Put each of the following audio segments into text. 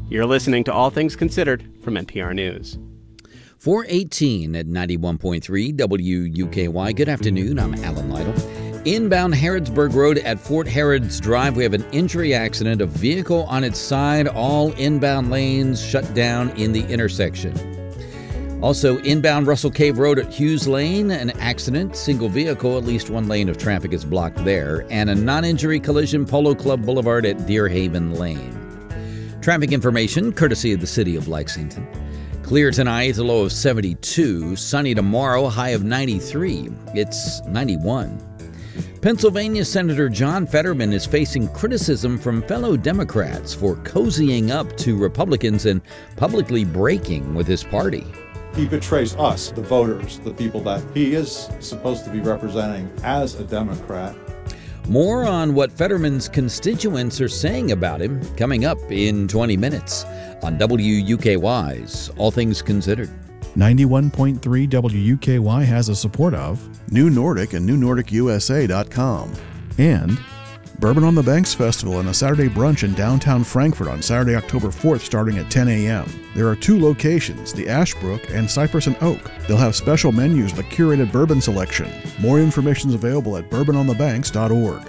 You're listening to All Things Considered from NPR News. 418 at 91.3 WUKY. Good afternoon. I'm Alan Lytle. Inbound Harrodsburg Road at Fort Harrods Drive, we have an injury accident. A vehicle on its side, all inbound lanes shut down in the intersection. Also, inbound Russell Cave Road at Hughes Lane, an accident. Single vehicle, at least one lane of traffic is blocked there. And a non-injury collision, Polo Club Boulevard at Deer Haven Lane. Traffic information, courtesy of the City of Lexington. Clear tonight, a low of 72. Sunny tomorrow, high of 93. It's 91. Pennsylvania Senator John Fetterman is facing criticism from fellow Democrats for cozying up to Republicans and publicly breaking with his party. He betrays us, the voters, the people that he is supposed to be representing as a Democrat. More on what Fetterman's constituents are saying about him coming up in 20 minutes on WUKY's All Things Considered. 91.3 WUKY has the support of New Nordic and NewNordicUSA.com. and Bourbon on the Banks Festival and a Saturday brunch in downtown Frankfort on Saturday, October 4th, starting at 10 a.m. There are two locations, the Ashbrook and Cypress and Oak. They'll have special menus with a curated bourbon selection. More information is available at bourbononthebanks.org.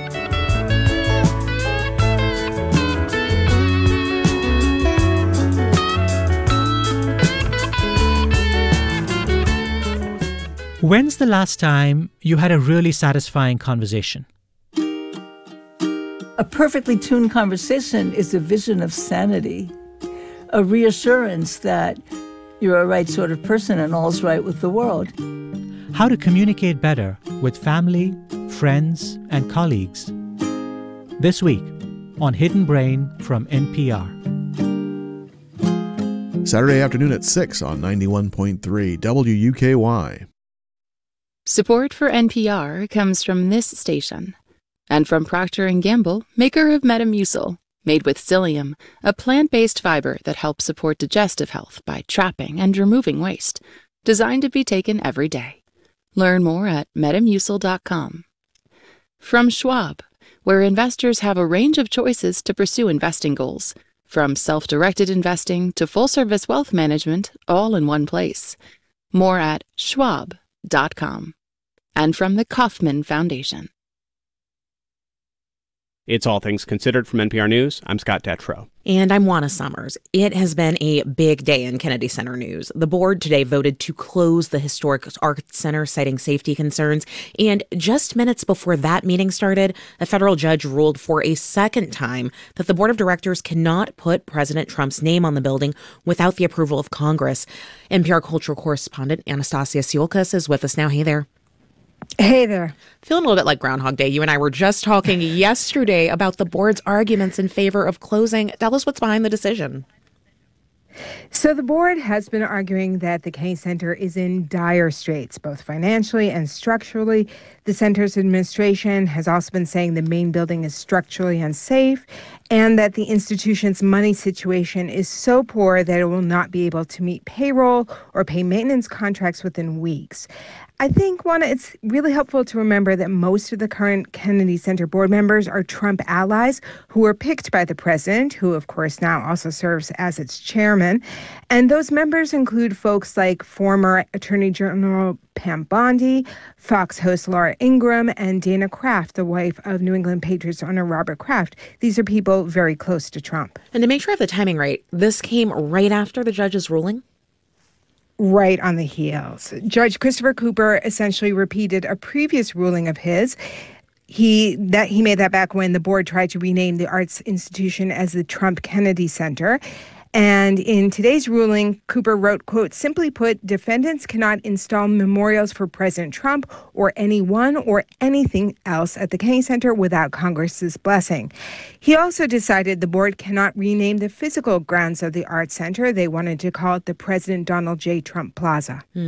When's the last time you had a really satisfying conversation? A perfectly tuned conversation is a vision of sanity, a reassurance that you're a right sort of person and all's right with the world. How to communicate better with family, friends, and colleagues. This week on Hidden Brain from NPR. Saturday afternoon at 6 on 91.3 WUKY. Support for NPR comes from this station and from Procter & Gamble, maker of Metamucil, made with psyllium, a plant-based fiber that helps support digestive health by trapping and removing waste, designed to be taken every day. Learn more at metamucil.com. From Schwab, where investors have a range of choices to pursue investing goals, from self-directed investing to full-service wealth management, all in one place. More at schwab.com. And from the Kauffman Foundation. It's All Things Considered from NPR News. I'm Scott Detrow. And I'm Juana Summers. It has been a big day in Kennedy Center news. The board today voted to close the historic Arts Center, citing safety concerns. And just minutes before that meeting started, a federal judge ruled for a second time that the board of directors cannot put President Trump's name on the building without the approval of Congress. NPR cultural correspondent Anastasia Tsiolkas is with us now. Hey there. Hey there. Feeling a little bit like Groundhog Day. You and I were just talking yesterday about the board's arguments in favor of closing. Tell us what's behind the decision. So the board has been arguing that the Kennedy Center is in dire straits, both financially and structurally. The center's administration has also been saying the main building is structurally unsafe and that the institution's money situation is so poor that it will not be able to meet payroll or pay maintenance contracts within weeks. I think, Juana, it's really helpful to remember that most of the current Kennedy Center board members are Trump allies who were picked by the president, who, of course, now also serves as its chairman. And those members include folks like former Attorney General Pam Bondi, Fox host Laura Ingraham, and Dana Kraft, the wife of New England Patriots owner Robert Kraft. These are people very close to Trump. And to make sure I have the timing right, this came right after the judge's ruling? Right on the heels. Judge Christopher Cooper essentially repeated a previous ruling of his. He made that back when the board tried to rename the arts institution as the Trump Kennedy Center. And in today's ruling, Cooper wrote, quote, "Simply put, defendants cannot install memorials for President Trump or anyone or anything else at the Kennedy Center without Congress's blessing." He also decided the board cannot rename the physical grounds of the Arts Center. They wanted to call it the President Donald J. Trump Plaza.